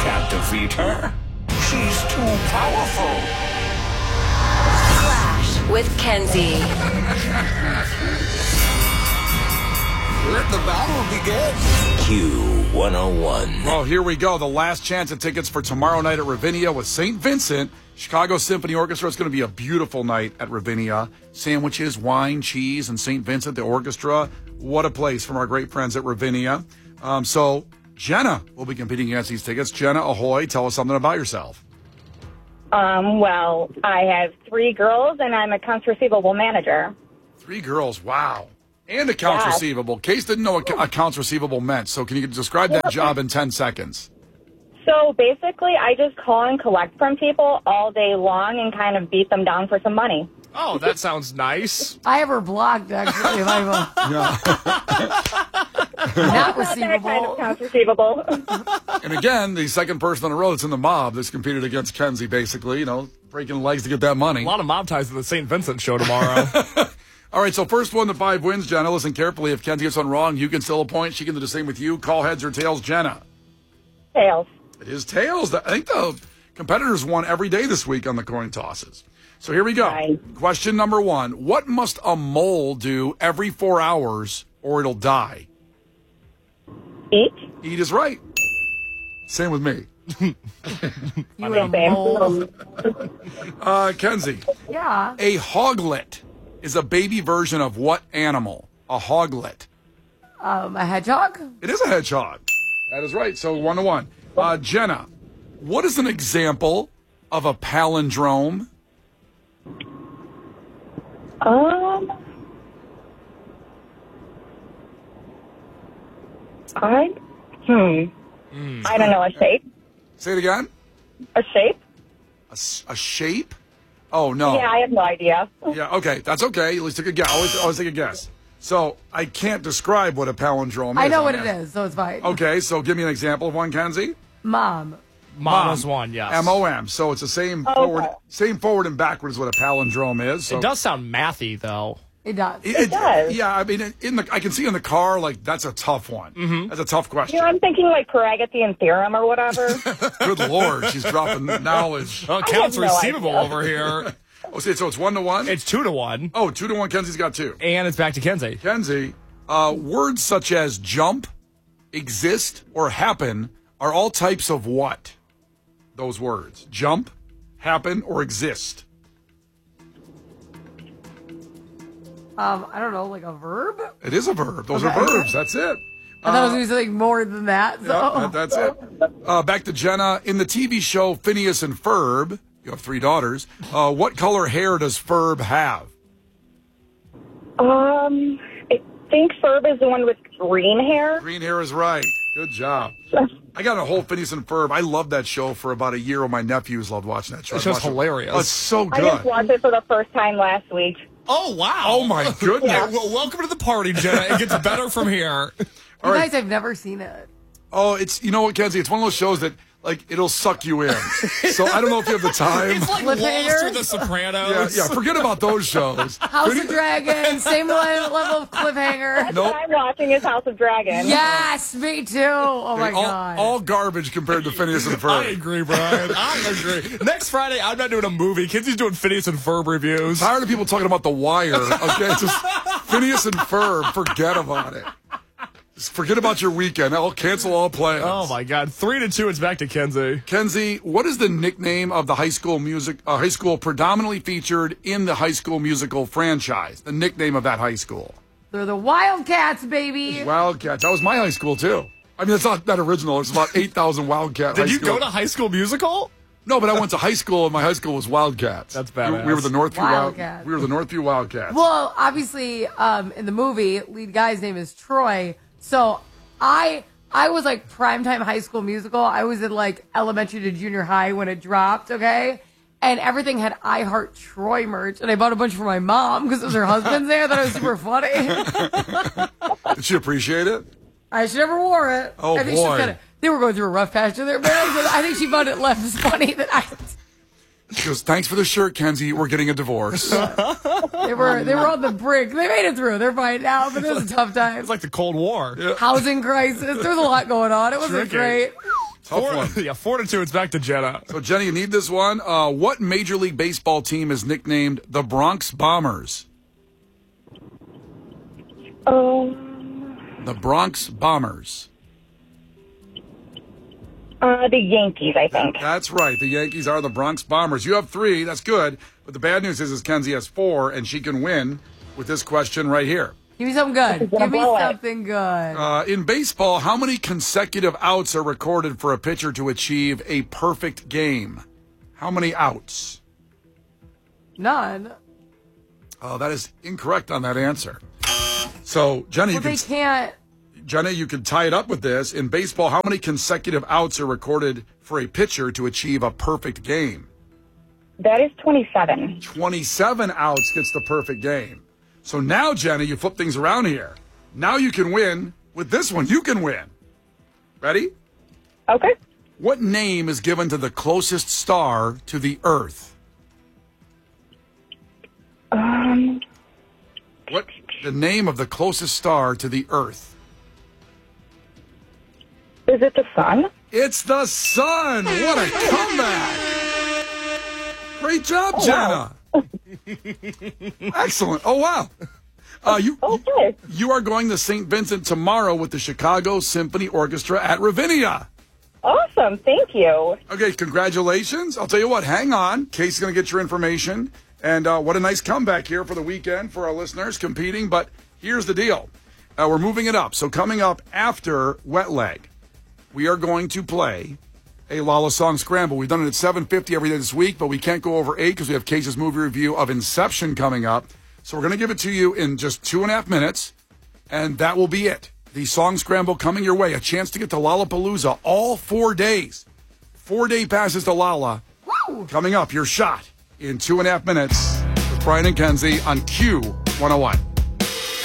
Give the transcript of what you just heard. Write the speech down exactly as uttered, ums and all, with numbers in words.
can't defeat her. She's too powerful. Flash with Kenzie. Let the battle begin. Q one oh one. Well, here we go. The last chance at tickets for tomorrow night at Ravinia with Saint Vincent. Chicago Symphony Orchestra. It's going to be a beautiful night at Ravinia. Sandwiches, wine, cheese, and Saint Vincent, the orchestra. What a place from our great friends at Ravinia. Um, so, Jenna will be competing against these tickets. Jenna, ahoy. Tell us something about yourself. Um, well, I have three girls, and I'm accounts receivable manager. Three girls. Wow. And accounts Yes. receivable. Case didn't know what accounts receivable meant. So, can you describe that job in ten seconds? So basically, I just call and collect from people all day long and kind of beat them down for some money. Oh, that sounds nice. I have her blocked, actually. If I'm a, not That kind of receivable. accounts receivable. And again, the second person on the row that's in the mob that's competed against Kenzie, basically, you know, breaking legs to get that money. A lot of mob ties to the Saint Vincent show tomorrow. All right, so first one to five wins, Jenna. Listen carefully. If Kenzie gets one wrong, you can still a point. She can do the same with you. Call heads or tails, Jenna. Tails. It is tails. I think the competitors won every day this week on the coin tosses. So here we go. Right. Question number one. What must a mole do every four hours or it'll die? Eat. Eat is right. Same with me. You Same. a mole. Uh, Kenzie, Yeah. a hoglet is a baby version of what animal? A hoglet. Um, a hedgehog? It is a hedgehog. That is right. So one to one. Uh, Jenna, what is an example of a palindrome? Um, I, hmm. I don't know, a shape? Say it again. A shape? A, s- a shape? Oh, no. Yeah, I have no idea. Yeah, okay. That's okay. At least take a guess. Always, always take a guess. So I can't describe what a palindrome is. I know on what it that. is, so it's fine. Okay, so give me an example of one, Kenzie. Mom. Mama's one, yes. M O M. So it's the same Okay. forward, same forward and backward is what a palindrome is. So It does sound mathy, though. It does. It, does. Yeah, I mean, in the I can see in the car, like, that's a tough one. Mm-hmm. That's a tough question. You know, I'm thinking like Pythagorean theorem or whatever. Good Lord, she's dropping knowledge. Oh, accounts no receivable idea. over here. Oh, see, so it's one to one? It's two to one. Oh, two to one. Kenzie's got two. And it's back to Kenzie. Kenzie, uh, words such as jump, exist, or happen are all types of what? Those words. Jump, happen, or exist. Um, I don't know, like a verb? It is a verb. Those Okay. are verbs. That's it. I thought it was going to be something more than that. So. Yeah, that- that's it. Uh, back to Jenna. In the T V show Phineas and Ferb, you have three daughters. Uh, what color hair does Ferb have? um, I think Ferb is the one with green hair. Green hair is right. Good job. I got a whole Phineas and Ferb. I loved that show for about a year. My nephews loved watching that show. That show's I'd watch it. hilarious. Oh, it's so I just good. watched it for the first time last week. Oh, wow. Oh, my goodness. Yeah, well, welcome to the party, Jenna. It gets better from here. You All right. guys, I've never seen it. Oh, it's, you know what, Kenzie? It's one of those shows that, like, it'll suck you in. So I don't know if you have the time. It's like Cliffhanger? Walls through the Yeah, Sopranos. yeah, forget about those shows. House of Dragon, same le- level of cliffhanger. Nope. What I'm watching is House of Dragon. Yes, me too. Oh my all, god. all garbage compared to Phineas and I Ferb. agree, Brian. I agree. Next Friday, I'm not doing a movie. Kenzie's doing Phineas and Ferb reviews. Tired of people talking about The Wire. Okay, just Phineas and Ferb. Forget about it. Just forget about your weekend. I'll cancel all plans. Oh, my God. Three to two, it's back to Kenzie. Kenzie, what is the nickname of the high school music? Uh, high school predominantly featured in the High School Musical franchise. The nickname of that high school. They're the Wildcats, baby. Wildcats. That was my high school too. I mean, it's not that original. It's about eight thousand Wildcat. Did high you school. go to High School Musical? No, but I went to high school, and my high school was Wildcats. That's We, badass. we were the Northview Wild, Wildcats. We were the Northview Wildcats. Well, obviously, um, in the movie, lead guy's name is Troy. So I I was like primetime High School Musical. I was in like elementary to junior high when it dropped, okay? And everything had I Heart Troy merch. And I bought a bunch for my mom because it was her husband's there. I thought it was super funny. Did she appreciate it? I she never wore it. Oh, I think boy. She kinda, they were going through a rough patch in their marriage, but I think she found it less funny that I. She goes, "Thanks for the shirt, Kenzie. We're getting a divorce." They were they were on the brink. They made it through. They're fine now, but it was a tough time. It's like the Cold War. Yeah. Housing crisis. There was a lot going on. It wasn't Tricky. great. Tough Four, one. yeah, four to two. It's back to Jenna. So, Jenny, you need this one. Uh, what Major League Baseball team is nicknamed the Bronx Bombers? Um, The Bronx Bombers. uh, the Yankees, I think. That's right. The Yankees are the Bronx Bombers. You have three. That's good. But the bad news is, is Kenzie has four, and she can win with this question right here. Give me something good. gonna Give me blow it. something good. Uh, in baseball, how many consecutive outs are recorded for a pitcher to achieve a perfect game? How many outs? None. Oh, that is incorrect on that answer. So, Jenny, Well, you they can, can't. Jenny, you can tie it up with this. In baseball, how many consecutive outs are recorded for a pitcher to achieve a perfect game? That is twenty-seven. twenty-seven outs gets the perfect game. So now, Jenny, you flip things around here. Now you can win. With this one, you can win. Ready? Okay. What name is given to the closest star to the Earth? Um, What the name of the closest star to the Earth? is it the sun? It's the sun. What a comeback! Great job, Jenna. Excellent. Oh wow. Uh, you Okay. you are going to Saint Vincent tomorrow with the Chicago Symphony Orchestra at Ravinia. Awesome. Thank you. Okay, congratulations. I'll tell you what, hang on. Casey's going to get your information. And uh, what a nice comeback here for the weekend for our listeners competing. But here's the deal. Uh, we're moving it up. So coming up after Wet Leg, we are going to play a Lala Song Scramble. We've done it at seven fifty every day this week, but we can't go over eight because we have Casey's movie review of Inception coming up. So we're going to give it to you in just two and a half minutes, and that will be it. The Song Scramble coming your way. A chance to get to Lollapalooza all four days. Four-day passes to Lolla. Woo! Coming up, your shot in two and a half minutes with Brian and Kenzie on Q one oh one.